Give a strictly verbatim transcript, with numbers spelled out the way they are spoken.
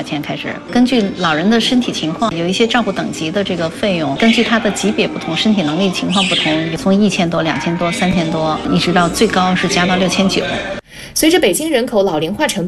钱开始。根据老人的身体情况，有一些照顾等级的这个费用，根据他的级别不同，身体能力情况不同，从一千多、两千多、三千多，一直到最高是加到六千九。 随着北京人口老龄化程